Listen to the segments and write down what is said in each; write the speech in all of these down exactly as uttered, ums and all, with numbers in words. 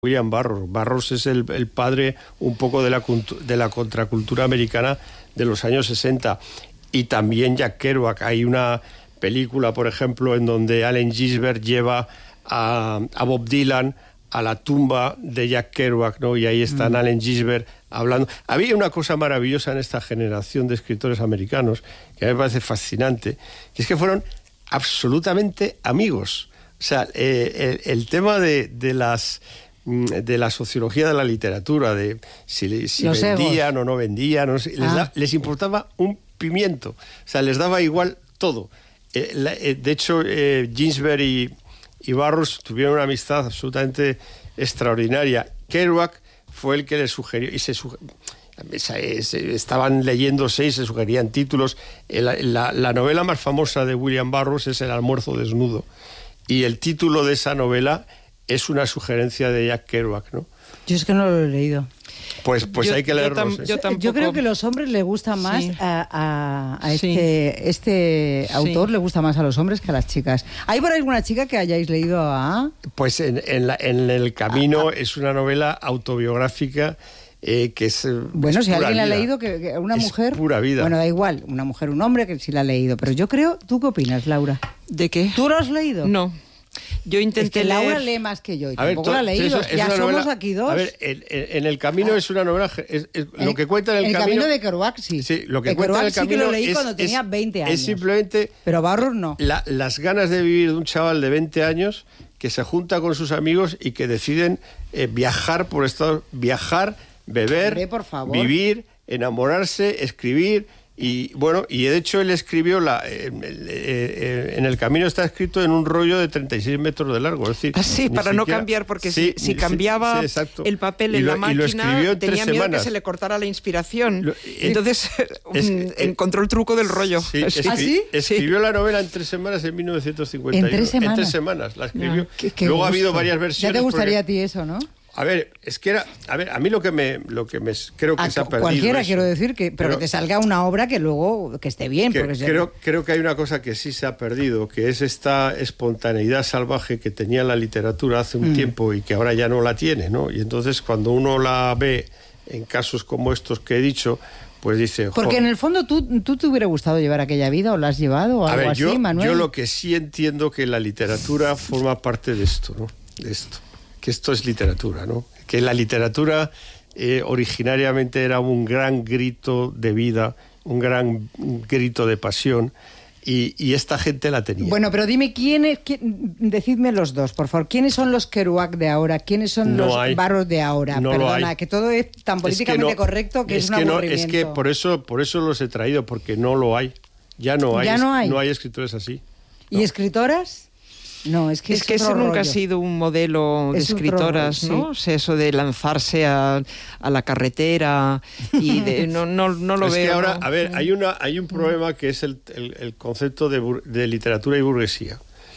William Burroughs. Burroughs es el, el padre un poco de la, de la contracultura americana de los años sesenta. Y también Jack Kerouac. Hay una película, por ejemplo, en donde Allen Ginsberg lleva a, a Bob Dylan a la tumba de Jack Kerouac, ¿no? Y ahí están mm. Allen Ginsberg hablando. Había una cosa maravillosa en esta generación de escritores americanos, que a mí me parece fascinante, que es que fueron absolutamente amigos. O sea, eh, el, el tema de, de las... de la sociología de la literatura, de si, si vendían egos. o no vendían, no sé, les, ah. da, les importaba un pimiento, o sea, les daba igual todo. Eh, la, eh, de hecho, eh, Ginsberg y, y Burroughs tuvieron una amistad absolutamente extraordinaria. Kerouac fue el que les sugirió, y se, suger, se, se estaban leyéndose y se sugerían títulos. La, la, la novela más famosa de William Burroughs es El almuerzo desnudo, y el título de esa novela es una sugerencia de Jack Kerouac, ¿no? Yo es que no lo he leído. Pues, pues yo, hay que leerlo. Yo, tam, yo, tampoco... yo creo que a los hombres les gusta más sí. a, a, a este, sí. este autor sí. le gusta más a los hombres que a las chicas. ¿Hay por ahí alguna chica que hayáis leído a...? Pues en, en, la, en El camino ah, ah. es una novela autobiográfica eh, que es Bueno, es si alguien vida. la ha leído, que, que una es mujer... pura vida. Bueno, da igual, una mujer, un hombre, que sí la ha leído. Pero yo creo... ¿Tú qué opinas, Laura? ¿De qué? ¿Tú lo has leído? No. Yo intenté es que leer... Laura lee más que yo y a tampoco ver, la he leído. Es, es ya somos novela, aquí dos. A ver, en, en El camino ah. es una novela... Es, es, el, lo que cuenta en El, el camino... El camino de Kerouac, sí. Sí, lo que de cuenta en El sí camino que lo leí es, cuando tenía es, veinte años. Es simplemente... Pero Burroughs no. La, las ganas de vivir de un chaval de veinte años que se junta con sus amigos y que deciden eh, viajar por Estados... Viajar, beber, Hombre, por favor. vivir, enamorarse, escribir... Y bueno, y de hecho él escribió, la, eh, eh, en El camino está escrito en un rollo de treinta y seis metros de largo. Es decir, ah, sí, para siquiera, no cambiar, porque sí, si, si cambiaba sí, sí, el papel en lo, la máquina, en tenía miedo semanas. que se le cortara la inspiración. Lo, Entonces es, es, encontró el truco del rollo. Sí, sí. Escri ¿Ah, sí? Escribió sí. la novela en tres semanas en mil novecientos cincuenta y uno. ¿En tres semanas? En tres semanas la escribió. No, qué, qué Luego gusto. ha habido varias versiones. Ya te gustaría porque... a ti eso, ¿no? A ver, es que era, a ver, a mí lo que me, lo que me creo que a se ha perdido. Cualquiera eso. quiero decir que, pero, pero que te salga una obra que luego que esté bien. Que, porque creo, se... creo que hay una cosa que sí se ha perdido, que es esta espontaneidad salvaje que tenía la literatura hace un mm. tiempo y que ahora ya no la tiene, ¿no? Y entonces cuando uno la ve en casos como estos que he dicho, pues dice... Porque en el fondo tú, tú te hubiera gustado llevar aquella vida o la has llevado o a algo ver, así, yo, Manuel. Yo lo que sí entiendo que la literatura forma parte de esto, ¿no? De esto. Que esto es literatura, ¿no? Que la literatura eh, originariamente era un gran grito de vida, un gran grito de pasión, y, y esta gente la tenía. Bueno, pero dime, ¿quiénes, quién, decidme los dos, por favor, ¿quiénes son los Kerouac de ahora? ¿Quiénes son no los hay, Burroughs de ahora? No Perdona, que todo es tan políticamente es que no, correcto que es, es un que aburrimiento. No, es que por eso, por eso los he traído, porque no lo hay. Ya no hay, ¿Ya no hay? No hay escritores así. ¿Y no. escritoras? No, es que es es que ese nunca rollo. ha sido un modelo de es escritoras, rollo, ¿no? sí. O sea, eso de lanzarse a, a la carretera y de, no, no, no lo es veo. Es que ahora, ¿no? a ver, hay una, hay un problema que es el, el, el concepto de, de literatura y burguesía.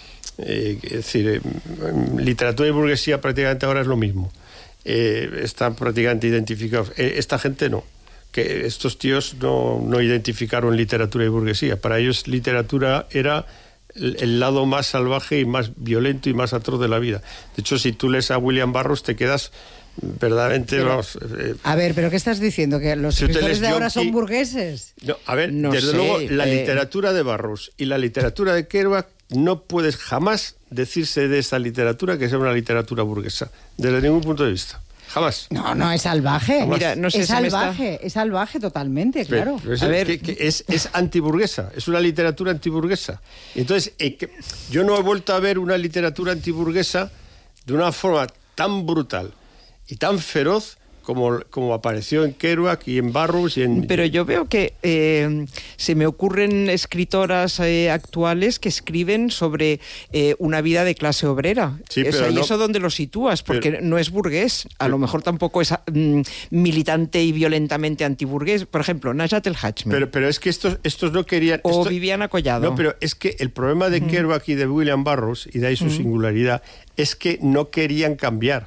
Eh, es decir, eh, literatura y burguesía prácticamente ahora es lo mismo. Eh, están prácticamente identificados. Eh, esta gente no. Que estos tíos no, no identificaron literatura y burguesía. Para ellos literatura era el, el lado más salvaje y más violento y más atroz de la vida. De hecho, si tú lees a William Burroughs te quedas verdaderamente... Pero, vamos, eh, a ver, ¿pero qué estás diciendo? ¿Que los si escritores de ahora Yonki, son burgueses? No, a ver, no desde sé, luego, la eh... literatura de Burroughs y la literatura de Kerouac no puedes jamás decirse de esa literatura que sea una literatura burguesa, desde ningún punto de vista. Jamás. No, no, es salvaje. Mira, no sé, es salvaje, está... es salvaje totalmente, claro. Pero, pero es, a ver, que, que es, es antiburguesa, es una literatura antiburguesa. Entonces, eh, que yo no he vuelto a ver una literatura antiburguesa de una forma tan brutal y tan feroz como, como apareció en Kerouac y en Burroughs y en... Pero yo veo que eh, se me ocurren escritoras eh, actuales que escriben sobre eh, una vida de clase obrera. Sí, o sea, pero ¿y no, eso dónde lo sitúas? Porque pero, no es burgués. A pero, lo mejor tampoco es mm, militante y violentamente antiburgués. Por ejemplo, Najat El Hachmi. Pero, pero es que estos, estos no querían... O esto, Viviana Collado. No, pero es que el problema de mm. Kerouac y de William Burroughs, y de ahí su mm. singularidad, es que no querían cambiar.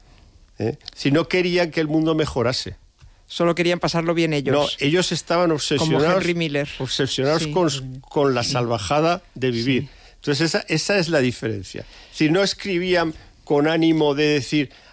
¿Eh? Si no querían que el mundo mejorase. Solo querían pasarlo bien ellos. No, ellos estaban obsesionados, como Henry Miller. obsesionados sí. con, con la salvajada de vivir. Sí. Entonces esa, esa es la diferencia. Si no escribían con ánimo de decir,